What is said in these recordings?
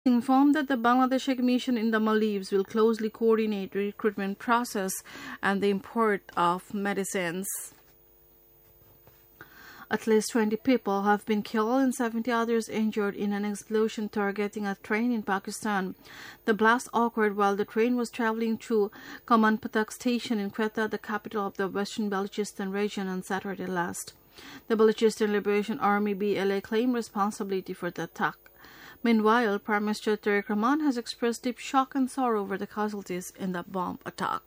informed that the Bangladeshi Mission in the Maldives will closely coordinate the recruitment process and the import of medicines. At least 20 people have been killed and 70 others injured in an explosion targeting a train in Pakistan. The blast occurred while the train was traveling through Kaman Patak station in Quetta, the capital of the Western Balochistan region, on Saturday last. The Balochistan Liberation Army BLA claimed responsibility for the attack. Meanwhile, Prime Minister Tariq Rahman has expressed deep shock and sorrow over the casualties in the bomb attack.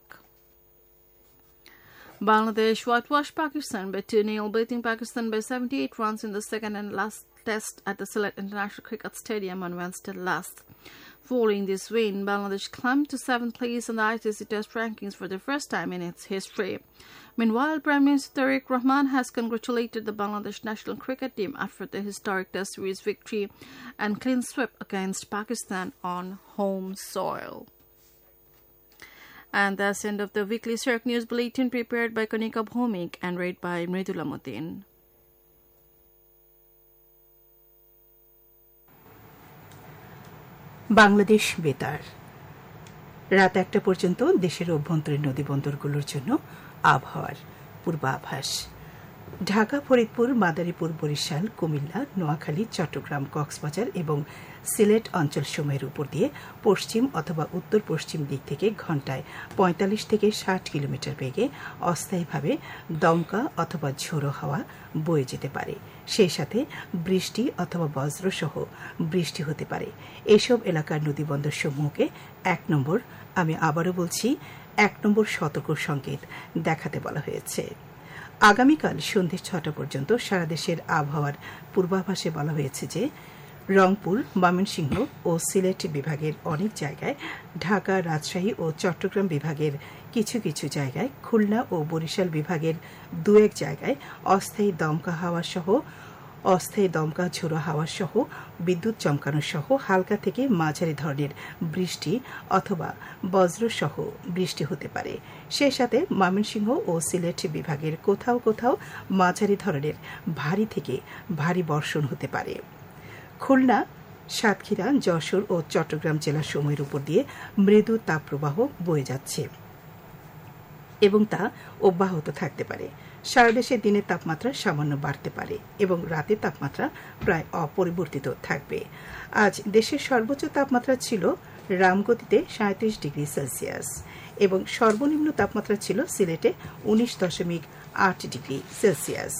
Bangladesh whitewashed Pakistan by 2-0, beating Pakistan by 78 runs in the second and last test at the Sylhet International Cricket Stadium on Wednesday last. Following this win, Bangladesh climbed to 7th place on the ICC Test rankings for the first time in its history. Meanwhile, Prime Minister Tariq Rahman has congratulated the Bangladesh national cricket team after the historic Test series victory and clean sweep against Pakistan on home soil. And that's the end of the weekly Cirque News Bulletin prepared by Konika Bhomik and read by Mridula Muddin. Bangladesh বেতার রাত ১টা পর্যন্ত দেশের অভ্যন্তরীণ নদীবন্দরগুলোর জন্য আবহাওয়ার পূর্বাভাস। ঢাকা, ফরিদপুর, মাদারীপুর, বরিশাল, কুমিল্লা, নোয়াখালী, চট্টগ্রাম, কক্সবাজার এবং সিলেট অঞ্চলসমূহের উপর দিয়ে পশ্চিম অথবা উত্তর পশ্চিম দিক থেকে ঘণ্টায় ৪৫ থেকে ৬০ কিলোমিটার বেগে অস্থায়ীভাবে দমকা অথবা ঝোড়ো হাওয়া বয়ে যেতে পারে। সেই সাথে বৃষ্টি অথবা বজ্রসহ বৃষ্টি হতে পারে। এসব এলাকার নদীবন্দরসমূহকে ১ নম্বর, আমি আবারও বলছি ১ নম্বর সতর্ক সংকেত দেখাতে বলা হয়েছে। আগামীকাল সন্ধ্যে ৬টা পর্যন্ত সারা দেশের আবহাওয়ার পূর্বাভাসে বলা হয়েছে যে রংপুর, ময়মনসিংহ ও সিলেট বিভাগের অনেক জায়গায়, ঢাকা, রাজশাহী ও চট্টগ্রাম বিভাগের কিছু কিছু জায়গায়, খুলনা ও বরিশাল বিভাগের ২-১ জায়গায় অস্থায়ী দমকা ঝোড়ো হাওয়া সহ বিদ্যুৎ চমকানো সহ হালকা থেকে মাঝারি ধরনের বৃষ্টি অথবা বজ্রসহ বৃষ্টি হতে পারে। সেই সাথে ময়মনসিংহ ও সিলেট বিভাগের কোথাও কোথাও মাঝারি ধরনের ভারী থেকে ভারী বর্ষণ হতে পারে। খুলনা, সাতক্ষীরা, যশোর ও চট্টগ্রাম জেলাসমূহের উপর দিয়ে মৃদু তাপপ্রবাহ বয়ে যাচ্ছে এবং তা অব্যাহত থাকতে পারে। সারা দেশে দিনের তাপমাত্রা সামান্য বাড়তে পারে এবং রাতের তাপমাত্রা প্রায় অপরিবর্তিত থাকবে। আজ দেশের সর্বোচ্চ তাপমাত্রা ছিল রামগতিতে ৩৭ ডিগ্রি সেলসিয়াস এবং সর্বনিম্ন তাপমাত্রা ছিল সিলেটে ১৯.৮ ডিগ্রি সেলসিয়াস।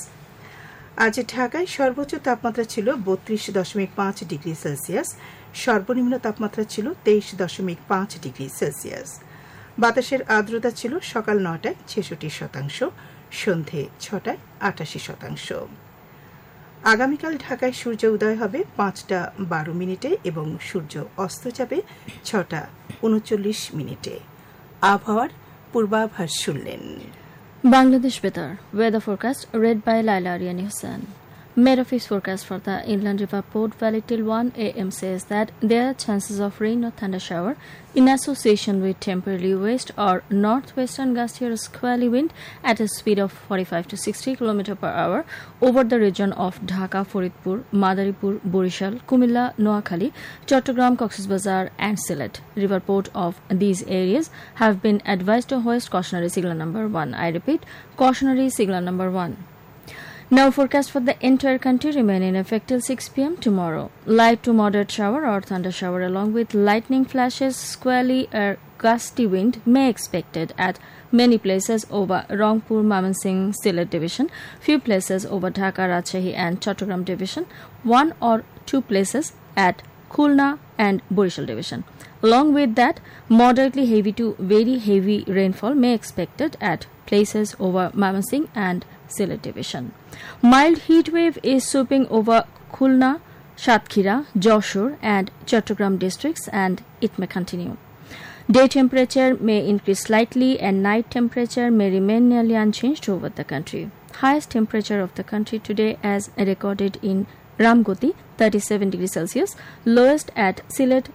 আজ ঢাকায় সর্বোচ্চ তাপমাত্রা ছিল ৩২.৫ ডিগ্রি সেলসিয়াস, সর্বনিম্ন তাপমাত্রা ছিল ২৩.৫ ডিগ্রি সেলসিয়াস। বাতাসের আর্দ্রতা ছিল সকাল ৯টায় ৬৬%, সন্ধে ৬টায় ৮৮%। আগামীকাল ঢাকায় সূর্য উদয় হবে ৫টা ১২ মিনিটে এবং সূর্য অস্ত যাবে ৬টা ৩৯ মিনিটে। আবহাওয়ার পূর্বাভাস শুনলেন। Bangladesh Betar weather forecast read by Laila Ariani Hussain. Met Office forecast for the Inland River Port Valley till 1 a.m. says that there are chances of rain or thunder shower in association with temporarily west or northwestern gusty or squally wind at a speed of 45 to 60 km per hour over the region of Dhaka, Faridpur, Madaripur, Borishal, Kumilla, Noakhali, Chattogram, Cox's Bazar and Sylhet. River port of these areas have been advised to hoist cautionary signal number 1. I repeat, cautionary signal number 1. Now forecast for the entire country remain in effect till 6 p.m. tomorrow. Light to moderate shower or thunder shower along with lightning flashes, squally or gusty wind may expected at many places over Rangpur, Mymensingh, Sylhet division, few places over Dhaka, Rajshahi and Chattogram division, 1 or 2 places at Khulna and Borishal division. Along with that, moderately heavy to very heavy rainfall may expected at places over Mymensingh and Sylhet division. Mild heat wave is sweeping over Khulna, Satkhira, Joshore and Chattogram districts and it may continue. Day temperature may increase slightly and night temperature may remain nearly unchanged over the country. Highest temperature of the country today as recorded in Ramgoti 37 degrees Celsius, lowest at Sylhet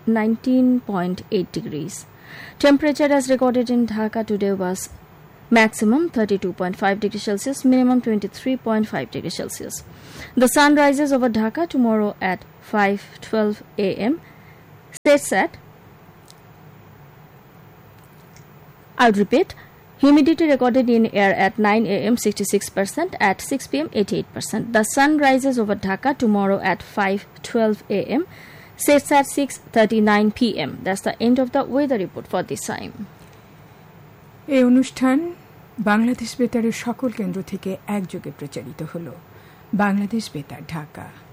19.8 degrees. Temperature as recorded in Dhaka today was maximum 32.5 degrees Celsius, minimum 23.5 degrees Celsius. The sun rises over Dhaka tomorrow at 5:12 a.m. States at, I'll repeat, humidity recorded in air at 9 a.m. 66%, at 6 p.m. 88%. The sun rises over Dhaka tomorrow at 5:12 a.m. sets at 6:39 p.m. That's the end of the weather report for this time. এই অনুষ্ঠান বাংলাদেশ বেতারের সকল কেন্দ্র থেকে একযোগে প্রচারিত হলো। বাংলাদেশ বেতার, ঢাকা।